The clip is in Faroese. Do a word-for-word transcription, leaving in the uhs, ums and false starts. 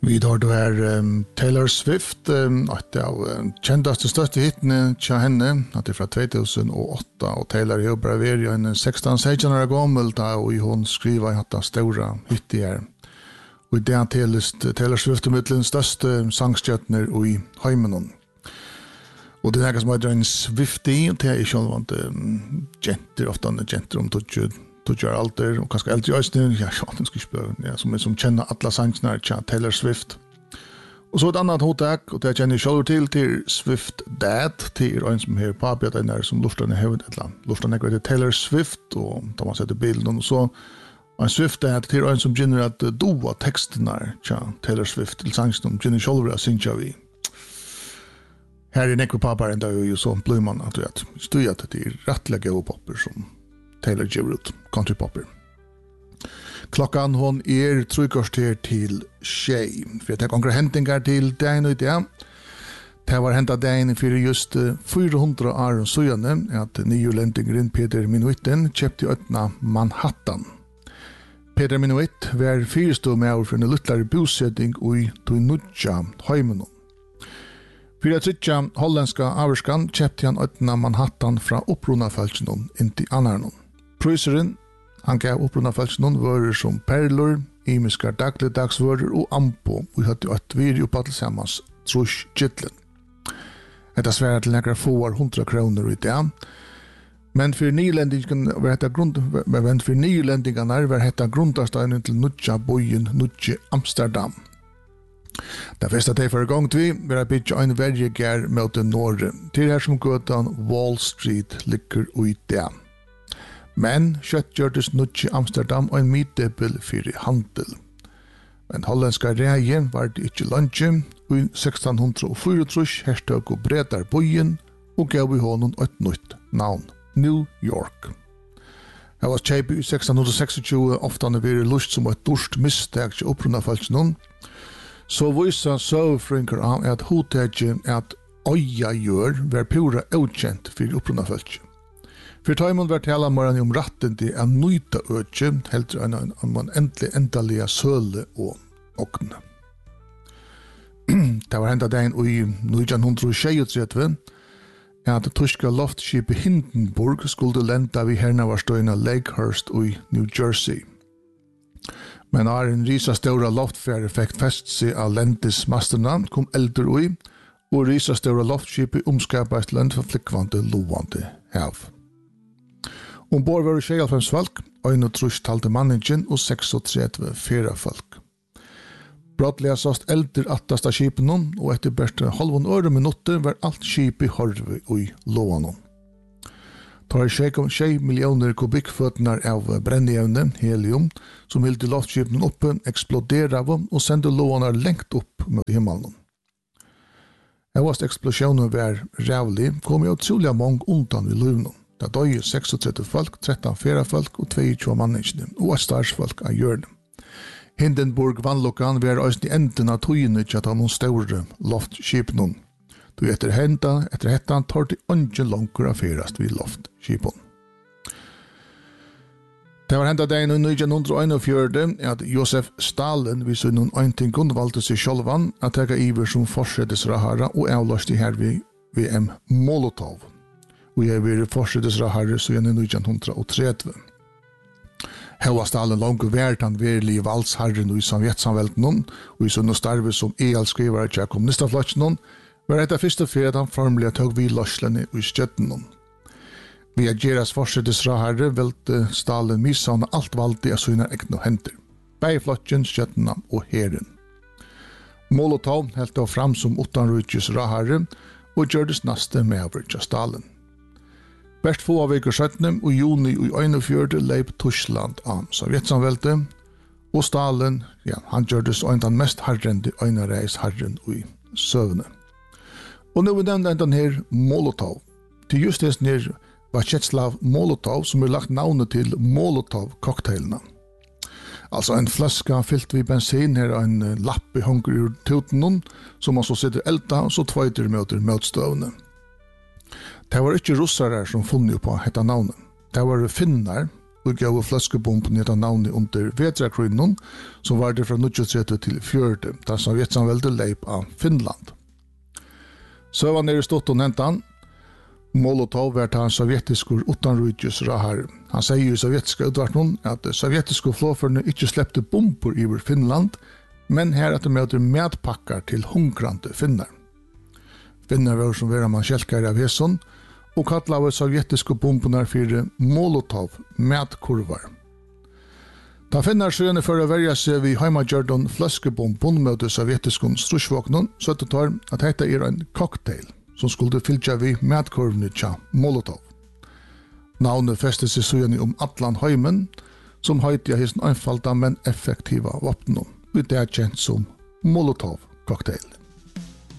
Vi tar då här um, Taylor Swift, um, att av um, kändaste största hitene till henne, att det är från två tusen åtta och Taylor är bara vid en sexton sexton år gammal där och hon skriver att det stora hit är. Och det är till Taylor Swift med den största sångstjärnor i hemmen. Och det är något som heter en Swiftie, det är ju inte um, genter, ofta en genter om tutsi tutsi alter och kanske äldre ösnen, ja, ja, den ska spela, ja, som är som känner alla sångerna till Taylor Swift. Och så ett annat hotak, och det känner jag själv till, till Swift Dad, till en som är pappa, den där som lustar i huvudet, eller lustar när det Taylor Swift, och tar man sätter bilden, och så en Swift Dad till en som känner att doa texterna till Taylor Swift, till sånger som känner själv att synka vi. Här är nekva pappar ända ju så blir man att det styr att det är rättliga och popper som Taylor ger ut, country popper. Klockan hon är tre kvarter till tjej. För jag tar några hämtingar till dagen och det. Det var hämtat dagen för just fyrahundra år sedan att nioländingren Peter Minuiten köpte öppna Manhattan. Peter Minuit var fyrstå med för en luttlare bosättning i Tuinutja, Heimenon. För att sitta holländska averskan köpte han öppna Manhattan från upprunafältsen in till Anarnon. Pröjsaren, han gav upprunafältsen varor som perlor, imiska dagligdagsvaror och ampo och hade ett video på tillsammans trusch kittlen. Detta svärar till några få hundra kronor i det. Men för nyländingskan var detta grund men för nyländingskarna var detta grundarsteinen till Nutja bojen Nutje Amsterdam. Det första det för gång till var att bygga en värjegär mot den norra. Till här som gatan Wall Street ligger ut där. Men kött gjordes Nutje Amsterdam och en middebel för handel. Men holländska rejen var det inte lunchen och i sextonhundrafyrtiotre herstog och bredar bojen och gav vi honom ett nytt namn, New York. Det var tjejp i sextonhundrasextio ofta när vi är lust som ett dörst misstag till upprunafalsen. Så visar sövfrinkar av att hotäggen att oja gör var pura okänt för upprunafalsen. För tajman var tala morgon om ratten till att nöjta öke, helt än om man äntligen äntliga söle och okna. Det var hända dagen i nittonhundratjugotretton att tyska luftskip Hindenburg skulle lända vid hernavarstøyna Lakehurst i New Jersey. Men när en risa stora luftfärd fick fäst sig av ländesmasterna kom elder i och risa stora luftskip omskapades till landförflickvande lovande hav. Ombord var det tjugofem folk, einogtrýss talte manningen og trettiosex fyra folk. Brottliga sast elder attasta skipen og etter bært halvon øre minutter var alt skip i horve i låanon. Tar tjei millioner kubikkføtnar av brennjevne, helium, som hilde luftskipen oppe, eksplodera av og sendte låanar lengt opp mot himmelen. Evast eksplosjonen var rævlig, kom jo utrolig mange undan vid luvnen. Det døg trettiosex folk, tretton fyra folk og tjueto manningene, og et starsfolk av hjørnet. Hindenburg vannlokkan var også i enden av tøyene til at han noen store loftskipene. Du etter henta, etter hettan tar det ikke langer affærast vid loftskipen. Det var hentet dagen i nittonhundraeinogfjøruti at Josef Stalin visste noen øyntingon valgte seg sjølvan at tega iver som forsetesrahara og avløst i her ved V M Molotov. Og jeg vil forsetesrahara siden i nittonhundratrettio. Her var Stalin langt vært han verlige valgsherren i sovjetsamvelten og i sånne starve som E L-skrivere til kommunistaflotjen var etter første fyr at han formelig tog vid løslene i støtten. Ved at Geras forsetesrahara velte Stalin missanne alt valgte av sine egne henter. Beiflotjen, støttene og herren. Molotov helt av fram som utanrykjes rahara og gjørdes neste medver til Stalin. Best få av veker sytten og juni i einogfjøruti leip Tyskland av Sovjetsamveldet, og Stalin, ja, han gjørdes den mest herrende øynereis herren i søvne. Og nå er den enden her Molotov. Til just det her var Vyacheslav Molotov som er lagt navnet til Molotov-cocktailene. Altså en flaska fyllt vid bensin her og en lapp i hunger ur tuten som man så sitter elda og så tvøyter møter møtstøvne. Det var ikke russere som funnet på dette navnet. Det var finnar og gav fløskebomben etter navnet under Vetrakrynen, som var det fra nittiotretti til fjørti, da Sovjetsamveldet leip av Finland. Så var nere stått og hentan. Molotov var ta en sovjetisk utanrujus rahar. Han sier i sovjetiske utvartnån at sovjetiske flåførene ikke slepte bomber over Finland, men her at de møter medpakkar til hungrande finnar. Finnar var som vera man kjelkare av Hesson, og kallar av sovjetiske bomberna for Molotov medkurvar. Da finnar søgene for å verja seg vid heimagjørdon fløskebomben med det sovjetiske strusjvåknen, så det tar at dette er en cocktail som skulle fylltja vid medkurvene tja Molotov. Navnet festet seg søgene om Atlan Heimen, som høyte hos en einfalda men effektiva våpnen, og det er kjent som Molotov-cocktail.